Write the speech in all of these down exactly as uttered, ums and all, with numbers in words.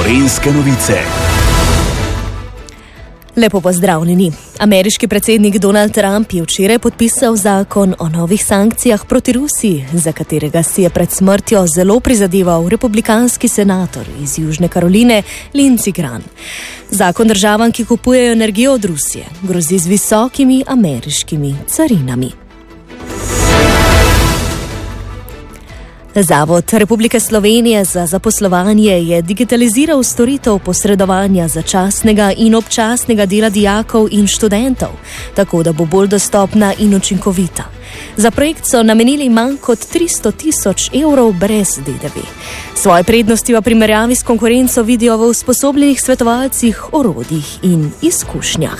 Gorenjske novice. Lepo pozdravljeni. Ameriški predsednik Donald Trump je včeraj podpisal zakon o novih sankcijah proti Rusiji, za katerega si je pred smrtjo zelo prizadeval republikanski senator iz Južne Karoline Lindsey Graham. Zakon državam, ki kupujejo energijo od Rusije, grozi z visokimi ameriškimi carinami. Zavod Republike Slovenije za zaposlovanje je digitaliziral storitev posredovanja začasnega in občasnega dela dijakov in študentov, tako da bo bolj dostopna in učinkovita. Za projekt so namenili manj kot tristo tisoč evrov brez D D V. Svoje prednosti v primerjavi s konkurenco vidijo v usposobljenih svetovalcih, orodjih in izkušnjah.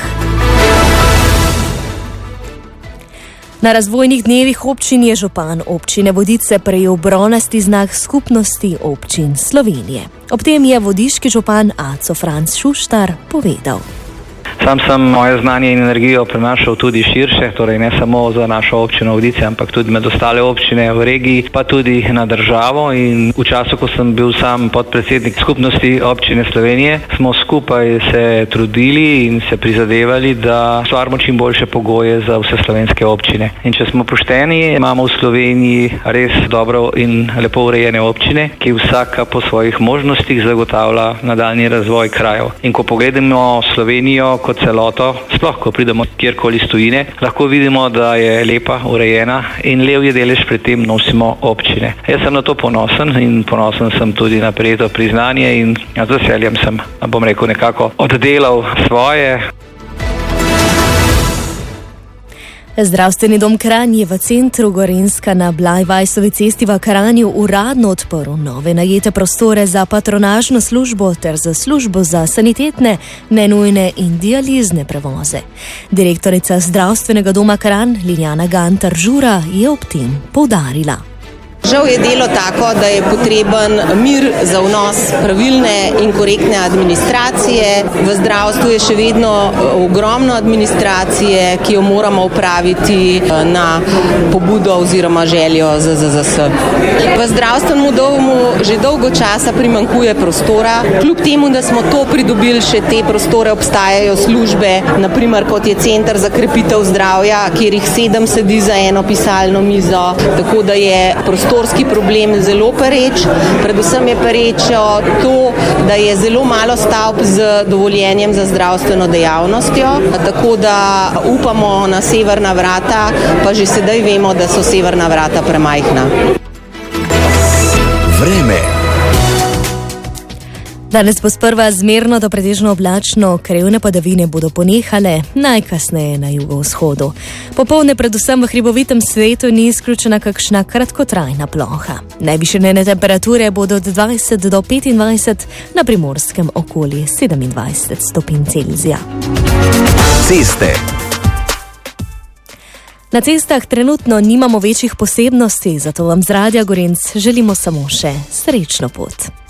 Na razvojnih dnevih občin je župan občine Vodice prejel bronasti znak Skupnosti občin Slovenije. Ob tem je vodiški župan Aco Franc Šuštar povedal. Sam sem moje znanje in energijo prenašal tudi širše, torej ne samo za našo občino Vodice, ampak tudi med ostale občine v regiji, pa tudi na državo. In v času, ko sem bil sam podpredsednik Skupnosti občine Slovenije, smo skupaj se trudili in se prizadevali, da stvarimo čim boljše pogoje za vse slovenske občine. In če smo pošteni, imamo v Sloveniji res dobro in lepo urejene občine, ki vsaka po svojih možnostih zagotavlja nadaljnji razvoj krajev. In ko pogledamo Slovenijo kot celoto, sploh ko pridemo kjerkoli iz tujine, lahko vidimo, da je lepa, urejena in levji delež pri tem nosimo občine. Jaz sem na to ponosen in ponosen sem tudi na prejeto priznanje in z veseljem sem, bom rekel, nekako oddelal svoje. Zdravstveni dom Kranj je v centru Gorenjska na Blajvajsovi cesti v Kranju uradno odprl nove najete prostore za patronažno službo ter za službo za sanitetne, nenujne in dializne prevoze. Direktorica Zdravstvenega doma Kranj Liljana Gantar-Žura je ob tem poudarila. Žal je delo tako, da je potreben mir za vnos pravilne in korektne administracije. V zdravstvu je še vedno ogromno administracije, ki jo moramo upraviti na pobudo oziroma željo Z Z Z S. V zdravstvenem domu že dolgo časa primanjkuje prostora. Kljub temu, da smo to pridobili, še te prostore obstajajo službe, naprimer kot je Center za krepitev zdravja, kjer jih sedem sedi za eno pisalno mizo, tako da je prostor Prostorski problem zelo pereč, predvsem je perečo to, da je zelo malo stavb z dovoljenjem za zdravstveno dejavnostjo, tako da upamo na severna vrata, pa že sedaj vemo, da so severna vrata premajhna. Vreme. Danes bo sprva zmerno do pretežno oblačno, krajevne padavine bodo ponehale, najkasneje na jugovzhodu. Popoldne predvsem v hribovitem svetu ni izključena kakšna kratkotrajna ploha. Najvišje dnevne temperature bodo od dvajset do petindvajset, na Primorskem okoli sedemindvajset stopinj Celzija. Ceste. Na cestah trenutno nimamo večjih posebnosti, zato vam z Radia Gorenc želimo samo še srečno pot.